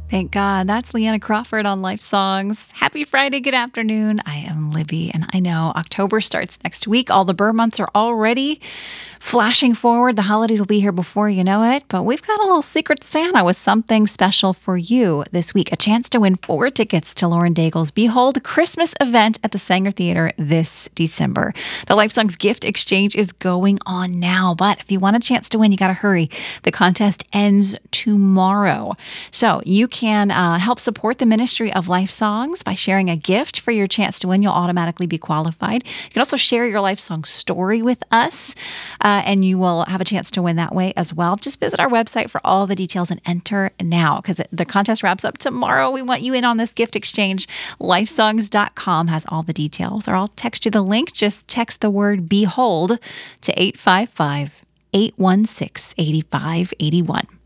Thank God. That's Leanna Crawford on Life Songs. Happy Friday. Good afternoon. I am Libby, and I know October starts next week. All the Burr months are already flashing forward. The holidays will be here before you know it, but we've got a little Secret Santa with something special for you this week. A chance to win 4 tickets to Lauren Daigle's Behold Christmas event at the Sanger Theater this December. The Life Songs gift exchange is going on now, but if you want a chance to win, you got to hurry. The contest ends tomorrow. So you can help support the ministry of Life Songs by sharing a gift for your chance to win. You'll automatically be qualified. You can also share your Life Song story with us, and you will have a chance to win that way as well. Just visit our website for all the details and enter now because the contest wraps up tomorrow. We want you in on this gift exchange. Lifesongs.com has all the details, or I'll text you the link. Just text the word BEHOLD to 855-816-8581.